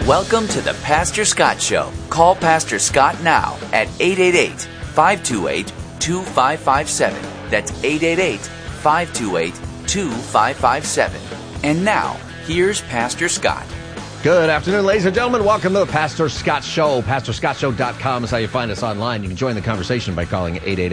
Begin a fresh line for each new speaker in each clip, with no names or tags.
Welcome to the Pastor Scott Show. Call Pastor Scott now at 888-528-2557. That's 888-528-2557. And now, here's Pastor Scott.
Good afternoon, ladies and gentlemen. Welcome to the Pastor Scott Show. PastorScottShow.com is how you find us online. You can join the conversation by calling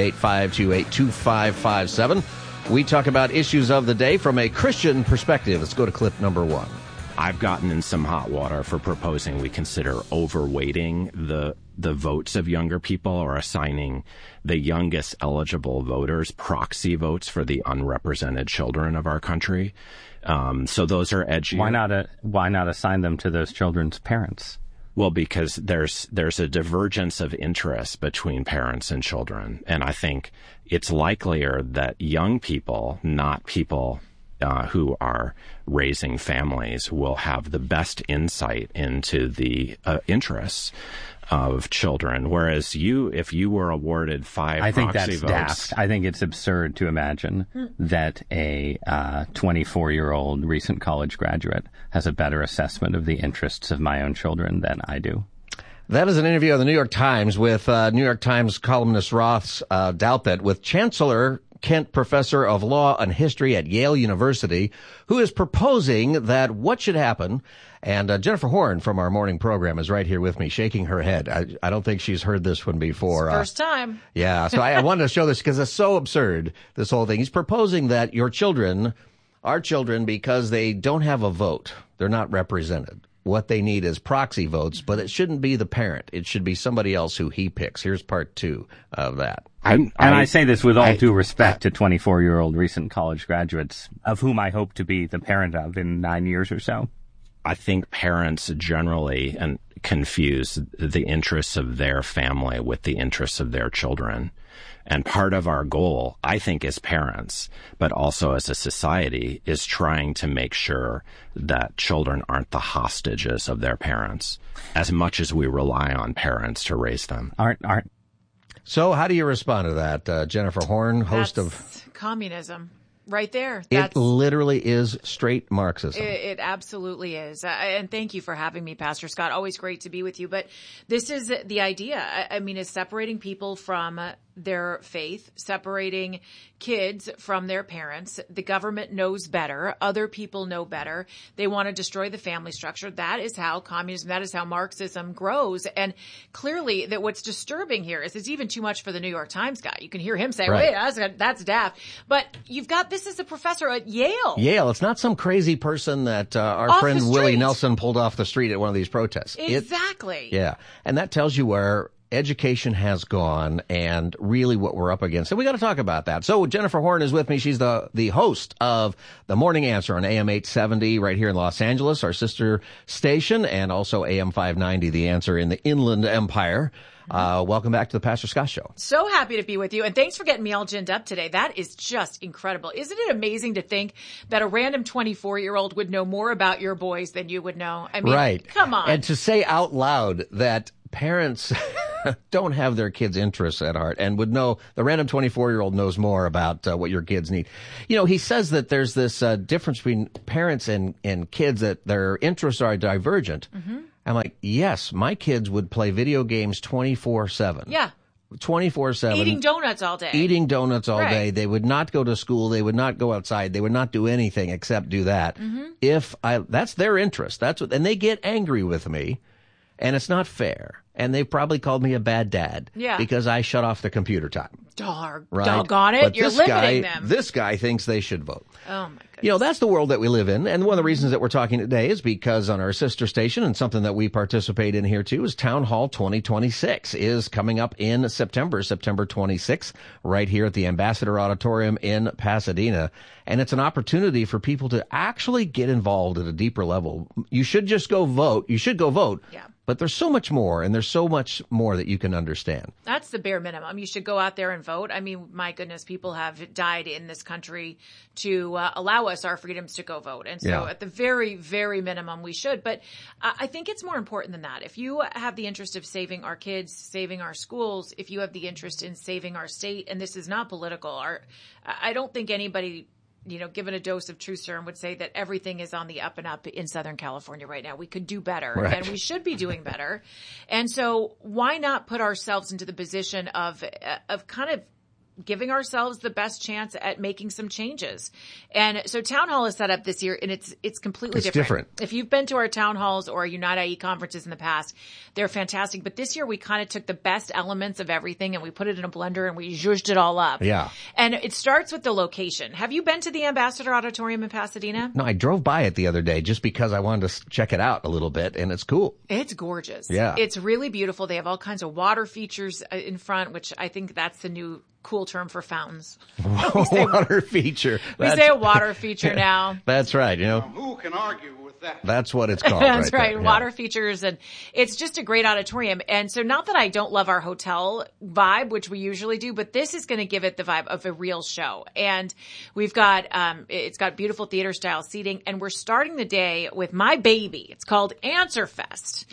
888-528-2557. We talk about issues of the day from a Christian perspective. Let's go to clip number one.
I've gotten in some hot water for proposing we consider overweighting the votes of younger people or assigning the youngest eligible voters proxy votes for the unrepresented children of our country. So those are edgy.
Why not assign them to those children's parents?
Well, because there's a divergence of interest between parents and children. And I think it's likelier that young people, not people who are raising families, will have the best insight into the interests of children. Whereas if you were awarded five proxy votes...
daft. I think it's absurd to imagine that a 24-year-old recent college graduate has a better assessment of the interests of my own children than I do.
That is an interview on the New York Times with New York Times columnist Ross Douthat with Chancellor Kent Professor of Law and History at Yale University, who is proposing that what should happen. And Jennifer Horn from our morning program is right here with me, shaking her head. I don't think she's heard this one before.
First time.
Yeah, so I wanted to show this because it's so absurd, this whole thing. He's proposing that your children are children because they don't have a vote. They're not represented. What they need is proxy votes, but it shouldn't be the parent. It should be somebody else who he picks. Here's part two of that.
I say this with all due respect to 24-year-old recent college graduates, of whom I hope to be the parent of in 9 years or so.
I think parents generally confuse the interests of their family with the interests of their children. And part of our goal, I think, as parents, but also as a society, is trying to make sure that children aren't the hostages of their parents, as much as we rely on parents to raise them.
Aren't.
So how do you respond to that, Jennifer Horn, host of
communism? Right there.
It literally is straight Marxism.
It absolutely is. And thank you for having me, Pastor Scott. Always great to be with you. But this is the idea. I mean, is separating people from their faith, separating kids from their parents. The government knows better. Other people know better. They want to destroy the family structure. That is how communism, that is how Marxism grows. And clearly that what's disturbing here is it's even too much for the New York Times guy. You can hear him say,
right.
Wait, that's daft. But you've got, this is a professor at Yale.
Yale. It's not some crazy person that our
off
friend Willie Nelson pulled off the street at one of these protests.
Exactly.
Yeah. And that tells you where education has gone and really what we're up against. And we got to talk about that. So Jennifer Horn is with me. She's the host of The Morning Answer on AM 870 right here in Los Angeles, our sister station, and also AM 590, The Answer in the Inland Empire. Welcome back to the Pastor Scott Show.
So happy to be with you. And thanks for getting me all ginned up today. That is just incredible. Isn't it amazing to think that a random 24-year-old would know more about your boys than you would know? I mean,
right.
Come on.
And to say out loud that parents don't have their kids' interests at heart and would know, the random 24-year-old knows more about what your kids need. You know, he says that there's this difference between parents and kids, that their interests are divergent. Mm-hmm. I'm like, yes, my kids would play video games 24/7.
Yeah.
24/7.
Eating donuts all day.
Day. They would not go to school. They would not go outside. They would not do anything except do that. Mm-hmm. That's their interest. And they get angry with me, and it's not fair. And they probably called me a bad dad.
Yeah.
Because I shut off the computer time.
Doggone it.
But
You're limiting them.
This guy thinks they should vote.
Oh, my goodness.
You know, that's the world that we live in. And one of the reasons that we're talking today is because on our sister station, and something that we participate in here too, is Town Hall 2026 is coming up in September 26th, right here at the Ambassador Auditorium in Pasadena. And it's an opportunity for people to actually get involved at a deeper level. You should just go vote. You should go vote.
Yeah.
But there's so much more, and there's so much more that you can understand.
That's the bare minimum. You should go out there and vote. I mean, my goodness, people have died in this country to allow us our freedoms to go vote. And so at the very, very minimum, we should. But I think it's more important than that. If you have the interest of saving our kids, saving our schools, if you have the interest in saving our state, and this is not political, I don't think anybody given a dose of truth serum, would say that everything is on the up and up in Southern California right now. We could do better,
right.
and we should be doing better. And so why not put ourselves into the position of kind of giving ourselves the best chance at making some changes. And so Town Hall is set up this year, and it's completely different. If you've been to our town halls or Unite IE conferences in the past, they're fantastic. But this year we kind of took the best elements of everything and we put it in a blender and we zhuzhed it all up.
Yeah.
And it starts with the location. Have you been to the Ambassador Auditorium in Pasadena?
No, I drove by it the other day just because I wanted to check it out a little bit, and it's cool.
It's gorgeous.
Yeah.
It's really beautiful. They have all kinds of water features in front, which I think that's the new cool term for fountains.
Water feature.
We say a water feature now.
That's right.
Who can argue with that?
That's what it's called.
That's right.
There.
Water features. And it's just a great auditorium. And so not that I don't love our hotel vibe, which we usually do, but this is going to give it the vibe of a real show. And we've got, it's got beautiful theater style seating, and we're starting the day with my baby. It's called Answer Fest.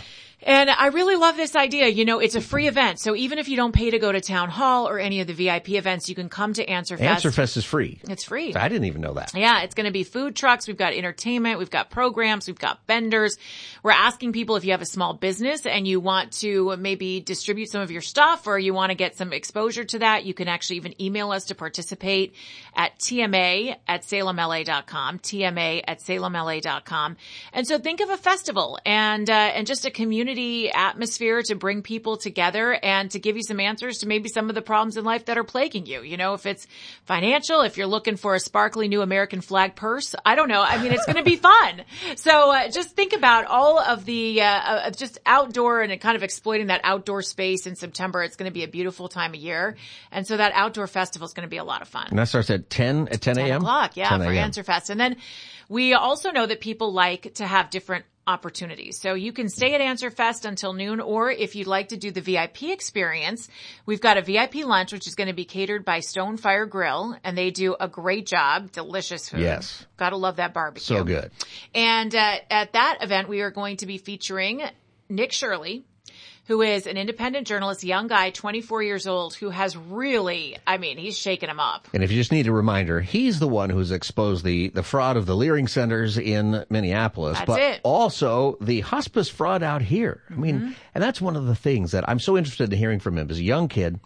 And I really love this idea. It's a free event. So even if you don't pay to go to Town Hall or any of the VIP events, you can come to Answer Fest.
Answer Fest is free.
It's free.
I didn't even know that.
Yeah, it's going to be food trucks. We've got entertainment. We've got programs. We've got vendors. We're asking people if you have a small business and you want to maybe distribute some of your stuff or you want to get some exposure to that, you can actually even email us to participate at tma@salemla.com, tma@salemla.com. And so think of a festival and just a community atmosphere to bring people together and to give you some answers to maybe some of the problems in life that are plaguing you. If it's financial, if you're looking for a sparkly new American flag purse, I don't know. I mean, it's going to be fun. So just think about all of the just outdoor and kind of exploiting that outdoor space in September. It's going to be a beautiful time of year. And so that outdoor festival is going to be a lot of fun.
And that starts at 10 a.m.?
10 o'clock, yeah, for Answer Fest. And then we also know that people like to have different opportunities. So you can stay at Answer Fest until noon, or if you'd like to do the VIP experience, we've got a VIP lunch, which is going to be catered by Stonefire Grill, and they do a great job. Delicious food.
Yes.
Gotta love that barbecue.
So good.
And at that event, we are going to be featuring Nick Shirley, who is an independent journalist, young guy, 24 years old, who has really, he's shaking him up.
And if you just need a reminder, he's the one who's exposed the fraud of the Leering Centers in Minneapolis, but also the hospice fraud out here. And that's one of the things that I'm so interested in hearing from him as a young kid.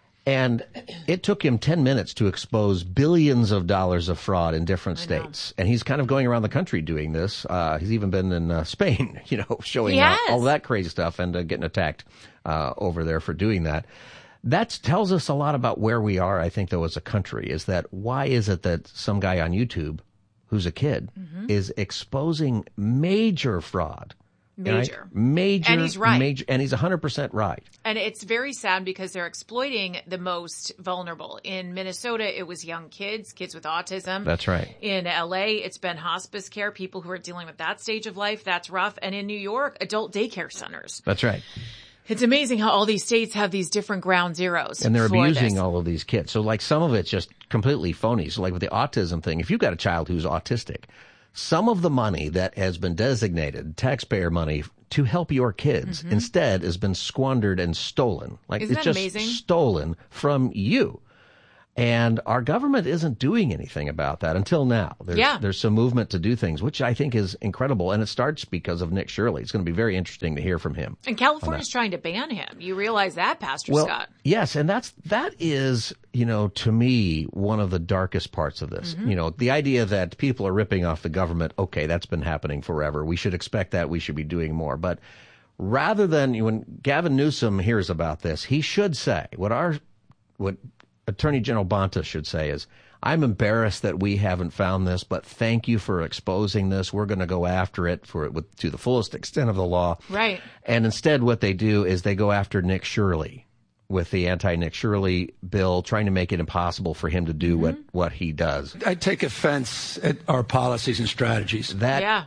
And it took him 10 minutes to expose billions of dollars of fraud in different states. And he's kind of going around the country doing this. He's even been in Spain, showing all that crazy stuff and getting attacked over there for doing that. That tells us a lot about where we are, I think, though, as a country, is that why is it that some guy on YouTube who's a kid is exposing major fraud?
Major.
And
he's right.
Major, and he's 100% right.
And it's very sad because they're exploiting the most vulnerable. In Minnesota, it was young kids with autism.
That's right.
In LA, it's been hospice care, people who are dealing with that stage of life. That's rough. And in New York, adult daycare centers.
That's right.
It's amazing how all these states have these different ground zeros.
And they're abusing all of these kids. So some of it's just completely phony. So with the autism thing, if you've got a child who's autistic, some of the money that has been designated, taxpayer money, to help your kids, instead has been squandered and stolen.
Isn't
it's
that
just
amazing?
Stolen from you. And our government isn't doing anything about that until now. There's some movement to do things, which I think is incredible. And it starts because of Nick Shirley. It's going to be very interesting to hear from him.
And California's trying to ban him. You realize that, Pastor Scott?
Yes. And that is, to me, one of the darkest parts of this. The idea that people are ripping off the government. Okay, that's been happening forever. We should expect that. We should be doing more. But rather than when Gavin Newsom hears about this, he should say what Attorney General Bonta should say is, I'm embarrassed that we haven't found this, but thank you for exposing this. We're going to go after it to the fullest extent of the law.
Right.
And instead what they do is they go after Nick Shirley with the anti-Nick Shirley bill, trying to make it impossible for him to do what he does.
I take offense at our policies and strategies.
That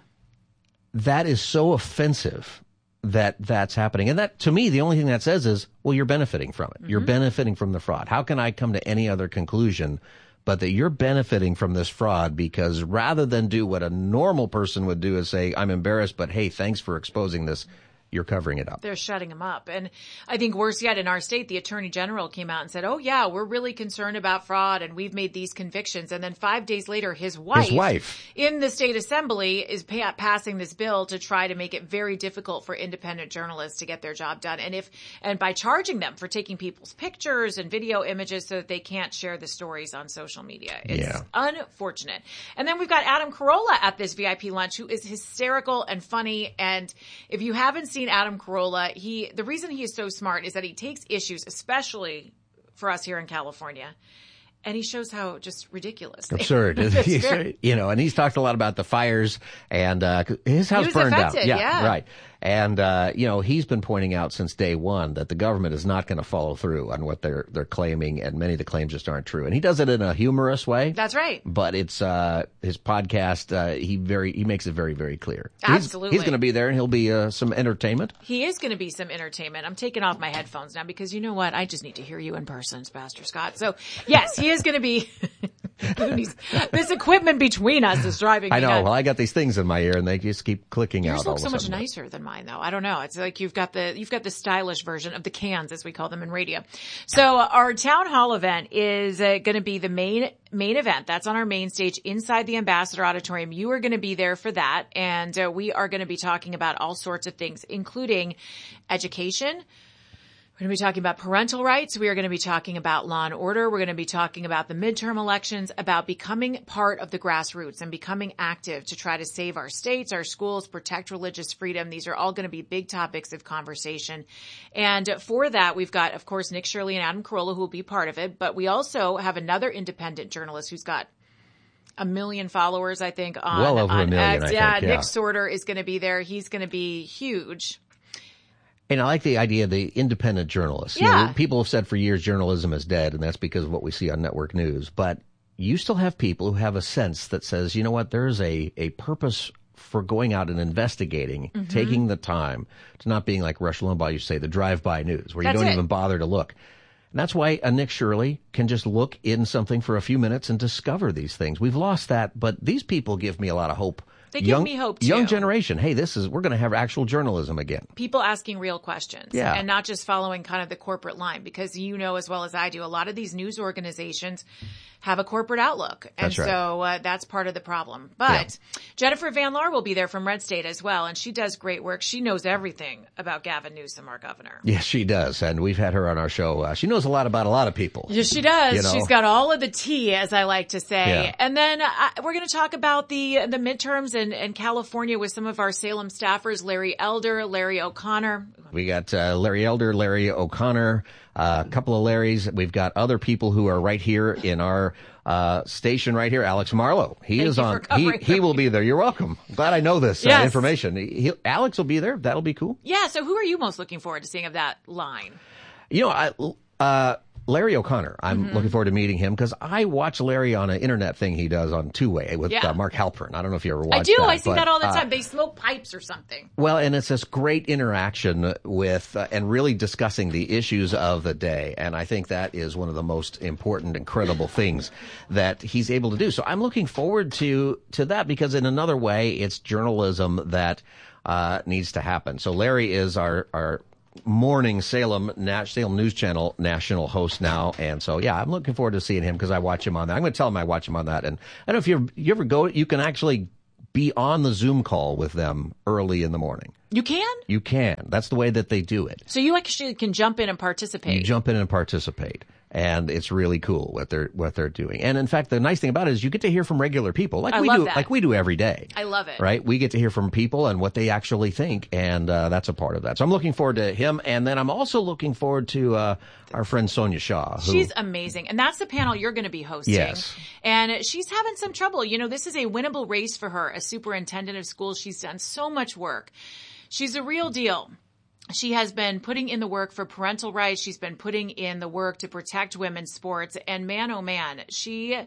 is so offensive that's happening. And that, to me, the only thing that says is, well, you're benefiting from it. You're benefiting from the fraud. How can I come to any other conclusion but that you're benefiting from this fraud? Because rather than do what a normal person would do is say, I'm embarrassed, but hey, thanks for exposing this, you're covering it up.
They're shutting him up. And I think worse yet, in our state, the attorney general came out and said, oh yeah, we're really concerned about fraud and we've made these convictions. And then 5 days later, his wife in the state assembly is passing this bill to try to make it very difficult for independent journalists to get their job done. And by charging them for taking people's pictures and video images so that they can't share the stories on social media. It's unfortunate. And then we've got Adam Carolla at this VIP lunch, who is hysterical and funny. And if you haven't seen Adam Carolla, the reason he is so smart is that he takes issues, especially for us here in California, and he shows how just ridiculous.
Absurd. And he's talked a lot about the fires and his house burned down. Yeah, right. And, he's been pointing out since day one that the government is not going to follow through on what they're claiming, and many of the claims just aren't true. And he does it in a humorous way.
That's right.
But it's his podcast. He makes it very, very clear.
Absolutely.
He's going to be there, and he'll be some entertainment.
He is going to be some entertainment. I'm taking off my headphones now because you know what? I just need to hear you in person, Pastor Scott. So yes, he is going to be. This equipment between us is driving me
I know.
nuts.
Well, I got these things in my ear, and they just keep clicking out.
Yours look so much nicer than mine, though. I don't know. It's like you've got the stylish version of the cans, as we call them in radio. So our town hall event is going to be the main event. That's on our main stage inside the Ambassador Auditorium. You are going to be there for that, and we are going to be talking about all sorts of things, including education. We're going to be talking about parental rights. We are going to be talking about law and order. We're going to be talking about the midterm elections, about becoming part of the grassroots and becoming active to try to save our states, our schools, protect religious freedom. These are all going to be big topics of conversation. And for that, we've got, of course, Nick Shirley and Adam Carolla, who will be part of it. But we also have another independent journalist who's got 1 million followers, I think, on,
well over 1 million,
X.
I think.
Nick Sorter is going to be there. He's going to be huge.
And I like the idea of the independent journalists.
Yeah.
People have said for years journalism is dead, and that's because of what we see on network news. But you still have people who have a sense that says, you know what, there's a purpose for going out and investigating, taking the time to not being like Rush Limbaugh used to say, the drive-by news, where you don't even bother to look. And that's why a Nick Shirley can just look in something for a few minutes and discover these things. We've lost that, but these people give me a lot of hope.
They give me hope, too.
Young generation. Hey, we're going to have actual journalism again.
People asking real questions.
Yeah.
And not just following kind of the corporate line, because you know as well as I do, a lot of these news organizations have a corporate outlook. And
that's right.
So that's part of the problem. But Jennifer Van Laar will be there from Red State as well, and she does great work. She knows everything about Gavin Newsom, our governor.
Yes, she does. And we've had her on our show. She knows a lot about a lot of people.
Yes, she does.
You know?
She's got all of the tea, as I like to say.
Yeah.
And then we're going to talk about the midterms in California with some of our Salem staffers, Larry Elder, Larry O'Connor.
We got Larry Elder, Larry O'Connor, a couple of Larrys. We've got other people who are right here in our station right here. Alex Marlowe. He is on. He will be there. You're welcome. I'm glad I know this information. Alex will be there. That'll be cool.
Yeah. So who are you most looking forward to seeing of that line?
You know, Larry O'Connor. I'm looking forward to meeting him because I watch Larry on an internet thing he does on Two-Way with Mark Halpern. I don't know if you ever watched that.
I do. I see that all the time. They smoke pipes or something.
Well, and it's this great interaction with and really discussing the issues of the day. And I think that is one of the most important, incredible things that he's able to do. So I'm looking forward to that because in another way, it's journalism that needs to happen. So Larry is our morning Salem News Channel national host now. And so, I'm looking forward to seeing him because I watch him on that. I'm going to tell him I watch him on that. And I don't know if you ever go, you can actually be on the Zoom call with them early in the morning.
You can?
You can. That's the way that they do it.
So you actually can jump in and participate.
You jump in and participate. And it's really cool what they're doing. And in fact, the nice thing about it is you get to hear from regular people like we do every day.
I love it.
Right? We get to hear from people and what they actually think. And that's a part of that. So I'm looking forward to him. And then I'm also looking forward to our friend Sonia Shaw.
She's amazing. And that's the panel you're going to be hosting.
Yes.
And she's having some trouble. You know, this is a winnable race for her as superintendent of schools. She's done so much work. She's a real deal. She has been putting in the work for parental rights. She's been putting in the work to protect women's sports. And man, oh man, she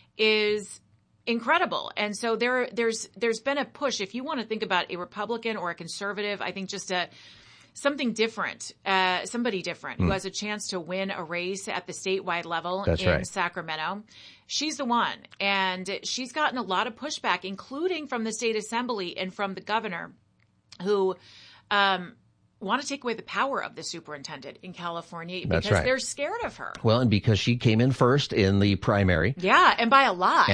is incredible. And so there's been a push. If you want to think about a Republican or a conservative, I think just something different, somebody different who has a chance to win a race at the statewide level in Sacramento. She's the one. And she's gotten a lot of pushback, including from the state assembly and from the governor who, want to take away the power of the superintendent in California
That's
because
right.
they're scared of her.
Well, and because she came in first in the primary.
Yeah, and by a lot.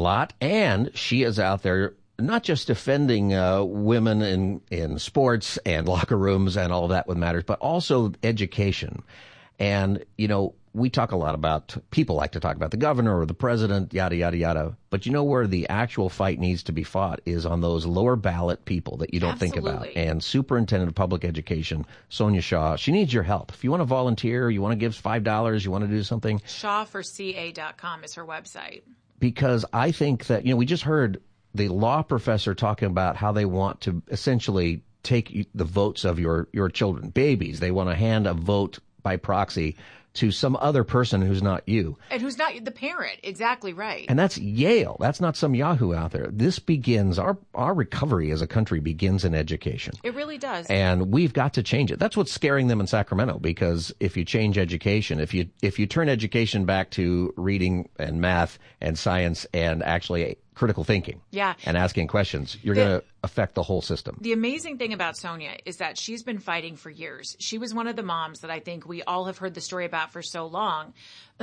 And she is out there not just defending women in sports and locker rooms and all of that what matters, but also education. And, we talk a lot about, people like to talk about the governor or the president, yada, yada, yada. But where the actual fight needs to be fought is on those lower ballot people that you don't think about. And Superintendent of Public Education, Sonia Shaw, she needs your help. If you want to volunteer, you want to give $5, you want to do something.
ShawForCA.com is her website.
Because I think that, we just heard the law professor talking about how they want to essentially take the votes of your children, babies. They want to hand a vote by proxy to some other person who's not you.
And who's not the parent. Exactly right.
And that's Yale. That's not some Yahoo out there. This begins, our recovery as a country begins in education.
It really does.
And we've got to change it. That's what's scaring them in Sacramento, because if you change education, if you turn education back to reading and math and science and actually critical thinking and asking questions, you're going to affect the whole system.
The amazing thing about Sonia is that she's been fighting for years. She was one of the moms that I think we all have heard the story about for so long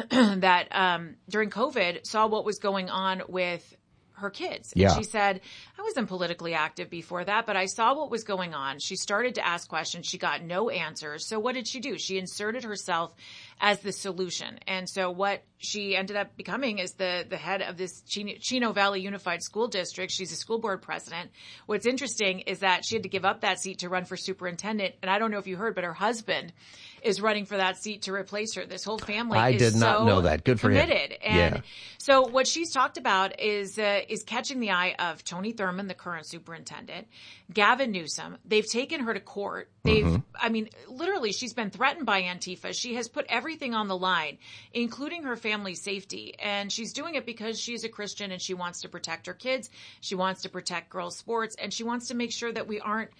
that during COVID saw what was going on with her kids. And she said, I wasn't politically active before that, but I saw what was going on. She started to ask questions. She got no answers. So what did she do? She inserted herself as the solution. And so what she ended up becoming is the head of this Chino Valley Unified School District. She's a school board president. What's interesting is that she had to give up that seat to run for superintendent. And I don't know if you heard, but her husband is running for that seat to replace her. This whole family
I
is
did not know that. Good for
committed.
him.
And so what she's talked about is catching the eye of Tony Thurmond, the current superintendent, Gavin Newsom. They've taken her to court. Literally, she's been threatened by Antifa. She has put everything on the line, including her family's safety. And she's doing it because she's a Christian and she wants to protect her kids. She wants to protect girls' sports. And she wants to make sure that we aren't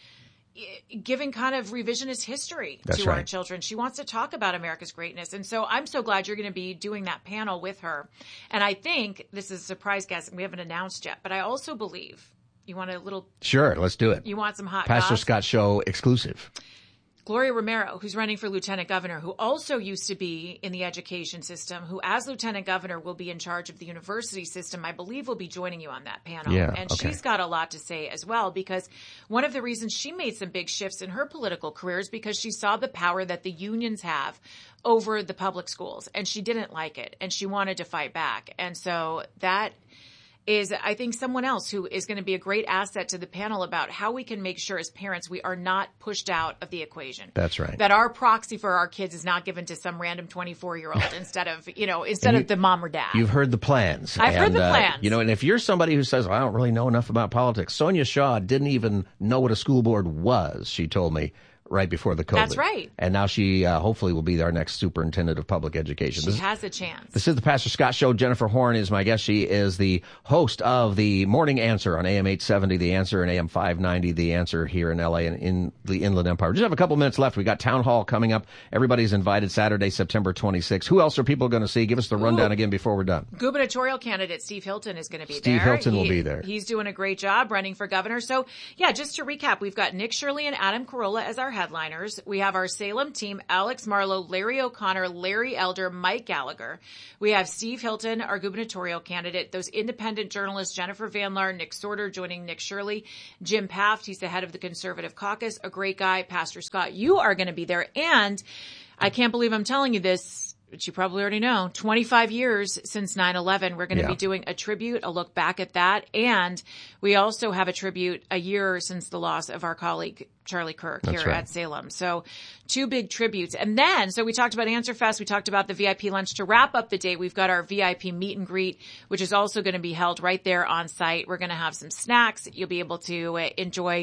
giving kind of revisionist history to our children. She wants to talk about America's greatness. And so I'm so glad you're going to be doing that panel with her. And I think this is a surprise guest we haven't announced yet, but I also believe you want a little.
Sure. Let's do it.
You want some hot
Pastor
goss?
Scott Show exclusive.
Gloria Romero, who's running for lieutenant governor, who also used to be in the education system, who as lieutenant governor will be in charge of the university system, I believe will be joining you on that panel. She's got a lot to say as well, because one of the reasons she made some big shifts in her political career is because she saw the power that the unions have over the public schools, and she didn't like it, and she wanted to fight back. And so that is, I think, someone else who is going to be a great asset to the panel about how we can make sure as parents we are not pushed out of the equation.
That's right.
That our proxy for our kids is not given to some random 24-year-old instead of the mom or dad.
You've heard the plans.
I've heard the plans.
And if you're somebody who says, well, I don't really know enough about politics. Sonia Shaw didn't even know what a school board was, she told me, right before the COVID.
That's right.
And now she hopefully will be our next superintendent of public education.
She has a chance.
This is the Pastor Scott Show. Jennifer Horn is my guest. She is the host of the Morning Answer on AM 870, The Answer, and AM 590, The Answer here in LA and in the Inland Empire. We just have a couple minutes left. We got Town Hall coming up. Everybody's invited Saturday, September 26th. Who else are people going to see? Give us the rundown again before we're done.
Gubernatorial candidate Steve Hilton is going to be there.
Steve Hilton will be there.
He's doing a great job running for governor. So, just to recap, we've got Nick Shirley and Adam Carolla as our headliners. We have our Salem team, Alex Marlowe, Larry O'Connor, Larry Elder, Mike Gallagher. We have Steve Hilton, our gubernatorial candidate, those independent journalists, Jennifer Van Laar, Nick Sorter joining Nick Shirley, Jim Paft, he's the head of the Conservative Caucus, a great guy, Pastor Scott. You are going to be there. And I can't believe I'm telling you this, but you probably already know, 25 years since 9/11. We're going to be doing a tribute, a look back at that. And we also have a tribute a year since the loss of our colleague, Charlie Kirk, here at Salem. So 2 big tributes. And then, so we talked about Answer Fest. We talked about the VIP lunch. To wrap up the day, we've got our VIP meet and greet, which is also going to be held right there on site. We're going to have some snacks. You'll be able to enjoy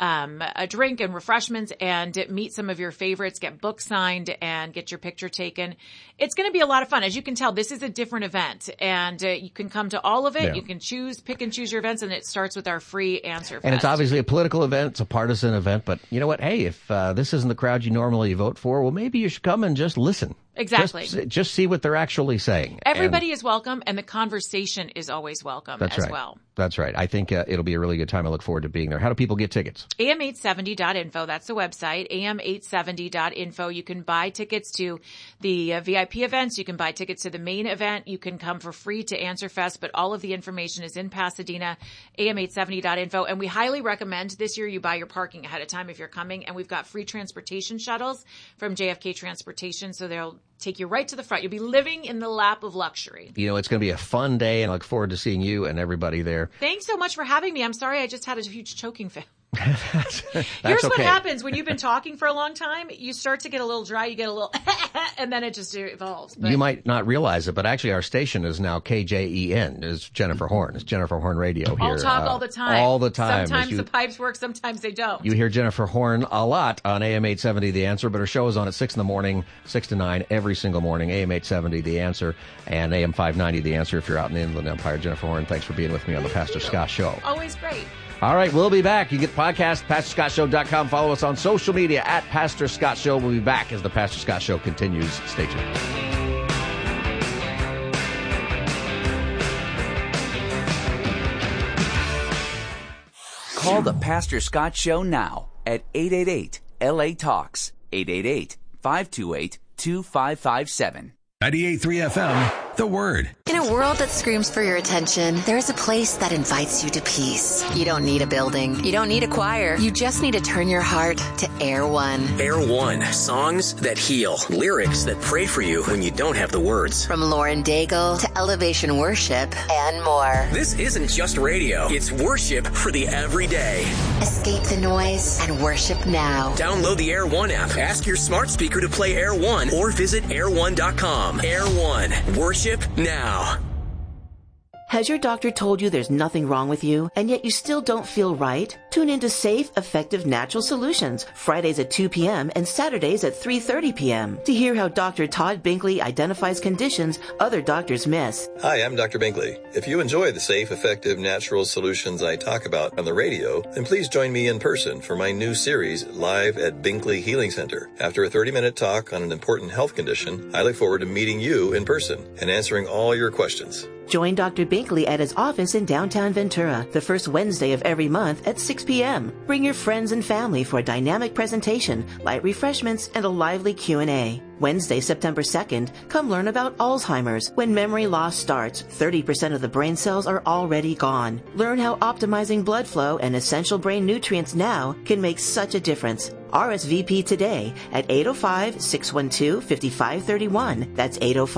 a drink and refreshments and meet some of your favorites, get books signed, and get your picture taken. It's going to be a lot of fun. As you can tell, this is a different event, and you can come to all of it. You can pick and choose your events, and it starts with our free Answer Fest.
And it's obviously a political event. It's a partisan event. But you know what? Hey, if this isn't the crowd you normally vote for, well, maybe you should come and just listen.
Exactly.
Just see what they're actually saying.
Everybody is welcome, and the conversation is always welcome well.
That's right. I think it'll be a really good time. I look forward to being there. How do people get tickets?
am870.info. That's the website, am870.info. You can buy tickets to the VIP events. You can buy tickets to the main event. You can come for free to Answer Fest, but all of the information is in Pasadena, am870.info. And we highly recommend this year you buy your parking ahead of time if you're coming. And we've got free transportation shuttles from JFK Transportation, so they'll take you right to the front. You'll be living in the lap of luxury.
You know, it's going to be a fun day, and I look forward to seeing you and everybody there.
Thanks so much for having me. I'm sorry I just had a huge choking fit.
Here's
what happens when you've been talking for a long time. You start to get a little dry, you get a little and then it just evolves. But you
might not realize it, but actually our station is now KJEN. It's Jennifer Horn. It's Jennifer Horn Radio here.
I'll talk all the time.
All the time.
Sometimes the pipes work, sometimes they don't.
You hear Jennifer Horn a lot on AM 870 The Answer, but her show is on at 6 in the morning, 6 to 9 every single morning. AM 870 The Answer and AM 590 The Answer if you're out in the Inland Empire. Jennifer Horn, thanks for being with me on the Pastor Scott Show.
Always great.
All right, we'll be back. You get the podcast, PastorScottShow.com. Follow us on social media at Pastor Scott Show. We'll be back as the Pastor Scott Show continues. Stay tuned.
Call the Pastor Scott Show now at 888-LA-TALKS, 888-528-2557.
98.3 FM, The Word.
In a world that screams for your attention, there is a place that invites you to peace. You don't need a building. You don't need a choir. You just need to turn your heart to Air One.
Air One, songs that heal, lyrics that pray for you when you don't have the words.
From Lauren Daigle to Elevation Worship and more.
This isn't just radio. It's worship for the everyday.
Escape the noise and worship now.
Download the Air One app. Ask your smart speaker to play Air One or visit air1.com. Air One. Worship now.
Has your doctor told you there's nothing wrong with you, and yet you still don't feel right? Tune into Safe, Effective Natural Solutions, Fridays at 2 p.m. and Saturdays at 3:30 p.m. to hear how Dr. Todd Binkley identifies conditions other doctors miss.
Hi, I'm Dr. Binkley. If you enjoy the safe, effective, natural solutions I talk about on the radio, then please join me in person for my new series, Live at Binkley Healing Center. After a 30-minute talk on an important health condition, I look forward to meeting you in person and answering all your questions.
Join Dr. Binkley at his office in downtown Ventura the first Wednesday of every month at 6 p.m. Bring your friends and family for a dynamic presentation, light refreshments, and a lively Q&A. Wednesday, September 2nd, come learn about Alzheimer's. When memory loss starts, 30% of the brain cells are already gone. Learn how optimizing blood flow and essential brain nutrients now can make such a difference. RSVP today at 805-612-5531. That's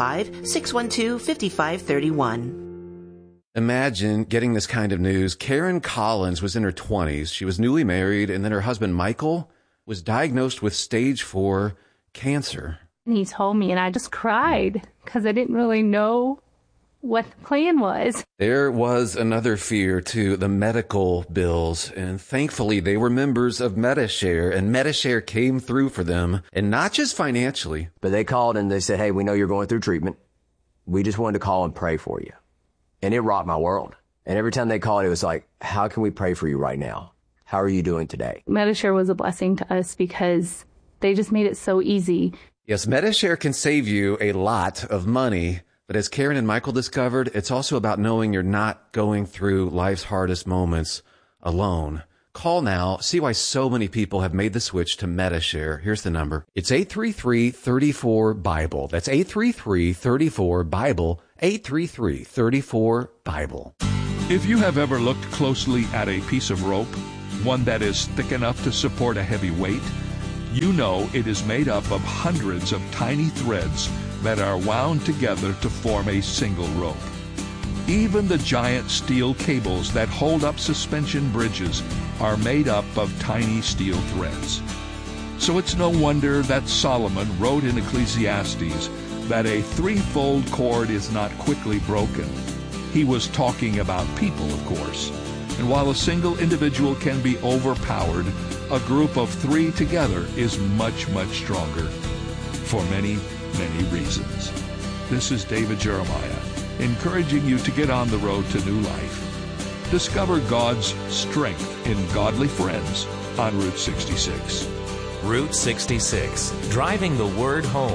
805-612-5531.
Imagine getting this kind of news. Karen Collins was in her 20s. She was newly married, and then her husband, Michael, was diagnosed with stage 4 cancer.
And he told me, and I just cried because I didn't really know what the plan was.
There was another fear, too, the medical bills. And thankfully, they were members of Medi-Share, and Medi-Share came through for them, and not just financially.
But they called and they said, hey, we know you're going through treatment. We just wanted to call and pray for you. And it rocked my world. And every time they called, it was like, how can we pray for you right now? How are you doing today?
Medi-Share was a blessing to us because they just made it so easy.
Yes, Medi-Share can save you a lot of money. But as Karen and Michael discovered, it's also about knowing you're not going through life's hardest moments alone. Call now. See why so many people have made the switch to Medi-Share. Here's the number. It's 833-34-BIBLE. That's 833-34-BIBLE. 833-34-BIBLE.
If you have ever looked closely at a piece of rope, one that is thick enough to support a heavy weight, you know it is made up of hundreds of tiny threads that are wound together to form a single rope. Even the giant steel cables that hold up suspension bridges are made up of tiny steel threads. So it's no wonder that Solomon wrote in Ecclesiastes that a threefold cord is not quickly broken. He was talking about people, of course. And while a single individual can be overpowered, a group of three together is much, much stronger for many, many reasons. This is David Jeremiah, encouraging you to get on the road to new life. Discover God's strength in godly friends on Route 66.
Route 66, driving the word home.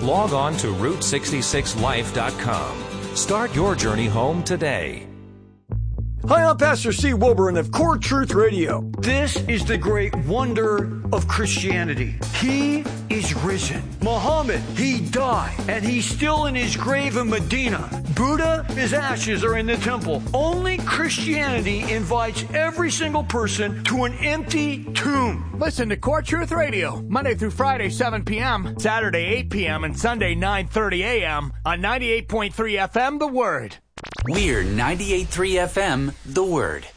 Log on to Route66Life.com. Start your journey home today.
Hi, I'm Pastor Steve Wilburn of Core Truth Radio. This is the great wonder of Christianity. He is risen. Muhammad, he died, and he's still in his grave in Medina. Buddha, his ashes are in the temple. Only Christianity invites every single person to an empty tomb.
Listen to Core Truth Radio, Monday through Friday, 7 p.m., Saturday, 8 p.m., and Sunday, 9:30 a.m. on 98.3 FM, The Word.
We're 98.3 FM, The Word.